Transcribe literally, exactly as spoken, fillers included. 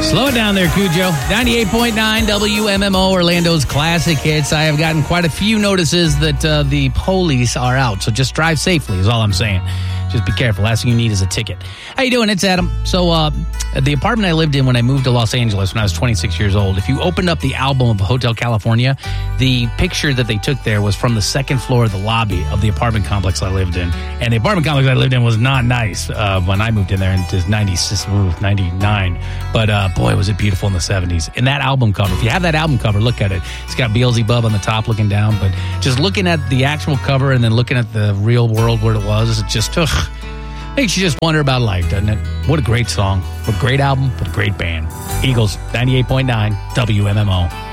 Slow it down there, Cujo. ninety-eight point nine W M M O, Orlando's classic hits. I have gotten quite a few notices that uh, the police are out, so just drive safely is all I'm saying. Just be careful. Last thing you need is a ticket. How you doing? It's Adam. So uh, the apartment I lived in when I moved to Los Angeles when I was twenty-six years old, if you opened up the album of Hotel California, the picture that they took there was from the second floor of the lobby of the apartment complex I lived in. And the apartment complex I lived in was not nice uh, when I moved in there in ninety-six, ninety-nine. But uh, boy, was it beautiful in the seventies. And that album cover, if you have that album cover, look at it. It's got Beelzebub on the top looking down. But just looking at the actual cover and then looking at the real world where it was, it just ugh, makes you just wonder about life, doesn't it? What a great song. What a great album. What a great band. Eagles, ninety-eight point nine W M M O.